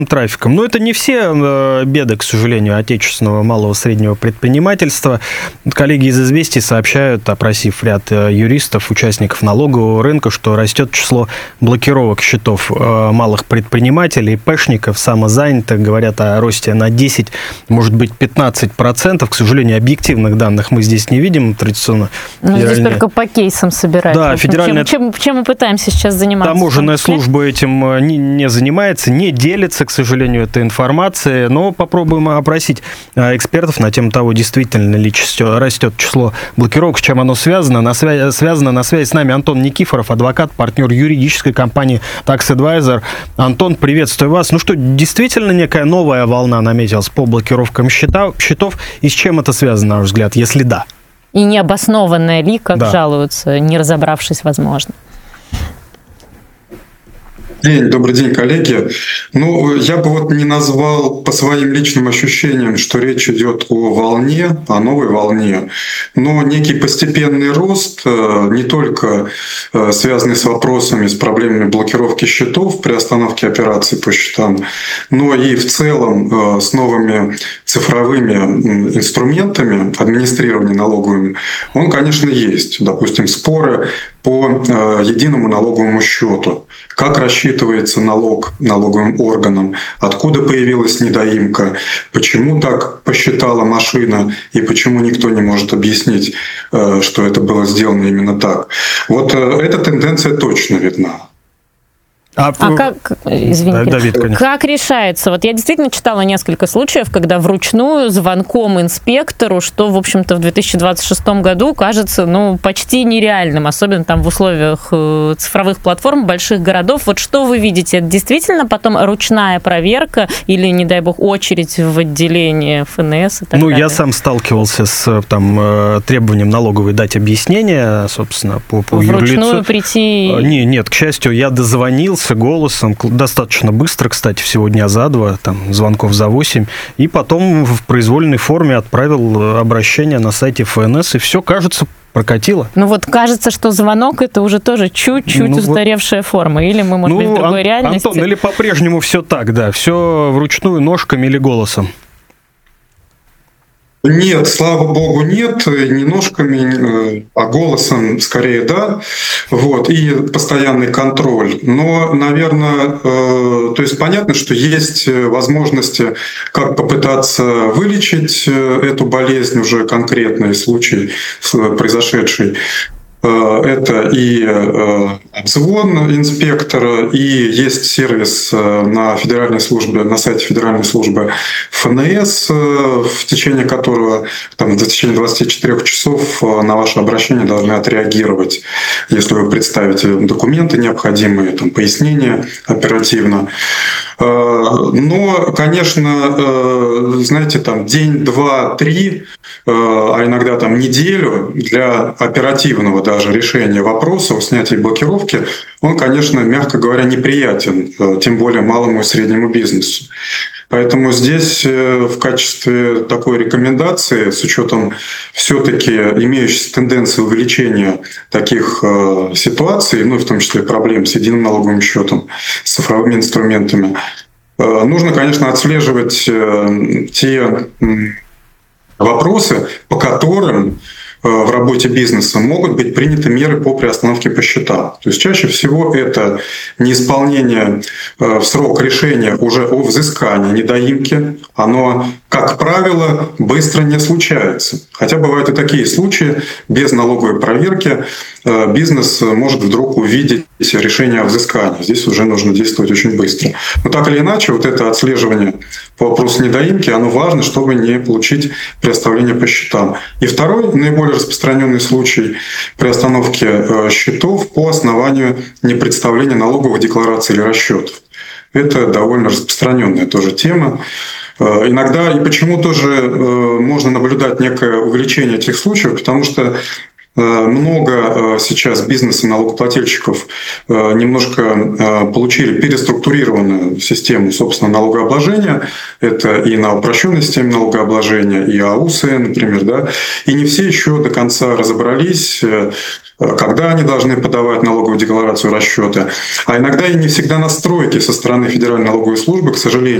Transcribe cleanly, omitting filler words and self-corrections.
трафиком. Но это не все беды, к сожалению, отечественного малого и среднего предпринимательства. Коллеги из «Известий» сообщают, опросив ряд юристов, участников налогового рынка, что растет число блокировок счетов малых предпринимателей, ИПшников, самозанятых. Говорят о росте на 10, может быть, 15%. К сожалению, объективных данных мы здесь не видим традиционно. Здесь только по кейсам собирать. Да, федеральная... чем мы пытаемся сейчас заниматься? Таможенная служба этим не занимается, не делится, к сожалению, этой информацией, но попробуем опросить экспертов на тему того, действительно ли растет число блокировок, с чем оно связано. На связи с нами Антон Никифоров, адвокат, партнер юридической компании Tax Advisor. Антон, приветствую вас. Ну что, действительно некая новая волна наметилась по блокировкам счетов, и с чем это связано, на ваш взгляд, если да? И необоснованная ли, как жалуются, не разобравшись, возможно? Добрый день, коллеги. Я бы не назвал по своим личным ощущениям, что речь идет о волне, о новой волне, но некий постепенный рост, не только связанный с вопросами, с проблемами блокировки счетов при остановке операций по счетам, но и в целом с новыми цифровыми инструментами администрирования налоговыми, он, конечно, есть. Допустим, споры по единому налоговому счету. Как рассчитывается налог налоговым органам? Откуда появилась недоимка? Почему так посчитала машина? И почему никто не может объяснить, что это было сделано именно так? Эта тенденция точно видна. Извините, Давид, как решается? Я действительно читала несколько случаев, когда вручную звонком инспектору, что, в общем-то, в 2026 году кажется, почти нереальным, особенно там в условиях цифровых платформ больших городов. Что вы видите? Это действительно потом ручная проверка или, не дай бог, очередь в отделении ФНС и так далее? Я сам сталкивался с требованием налоговой дать объяснение, собственно, по юрлицу. Вручную прийти? Нет, к счастью, я дозвонился голосом, достаточно быстро, кстати, всего дня за 2, звонков за 8, и потом в произвольной форме отправил обращение на сайте ФНС, и все, кажется, прокатило. Кажется, что звонок — это уже тоже чуть-чуть устаревшая форма, или мы, может быть, в другой реальности? Антон, или по-прежнему все так, да, все вручную, ножками или голосом? Нет, слава богу, нет, не ножками, а голосом скорее, да, и постоянный контроль. Но, наверное, то есть понятно, что есть возможности, как попытаться вылечить эту болезнь, уже конкретный случай произошедший. Это и обзвон инспектора, и есть сервис на сайте Федеральной службы ФНС, в течение которого в течение 24 часов на ваше обращение должны отреагировать, если вы представите документы необходимые, пояснения оперативно. Но, конечно, знаете, день, 2, 3, а иногда неделю для оперативного даже решения вопроса о снятии блокировки, он, конечно, мягко говоря, неприятен, тем более малому и среднему бизнесу. Поэтому здесь в качестве такой рекомендации, с учетом все-таки имеющейся тенденции увеличения таких ситуаций, в том числе проблем с единым налоговым счетом, с цифровыми инструментами, нужно, конечно, отслеживать те вопросы, по которым в работе бизнеса могут быть приняты меры по приостановке по счетам. То есть чаще всего это неисполнение в срок решения уже о взыскании недоимки. Оно, как правило, быстро не случается. Хотя бывают и такие случаи, без налоговой проверки бизнес может вдруг увидеть решение о взыскании. Здесь уже нужно действовать очень быстро. Но так или иначе, это отслеживание по вопросу недоимки, оно важно, чтобы не получить приостановление по счетам. И второй, наиболее распространенный случай приостановки счетов по основанию непредставления налоговых деклараций или расчетов. Это довольно распространенная тоже тема. Иногда и почему тоже можно наблюдать некое увеличение этих случаев, потому что Много сейчас бизнеса налогоплательщиков немножко получили переструктурированную систему, собственно, налогообложения. Это и на упрощенной системе налогообложения, и АУС, например, да. И не все еще до конца разобрались, когда они должны подавать налоговую декларацию, расчеты. А иногда и не всегда настройки со стороны Федеральной налоговой службы, к сожалению,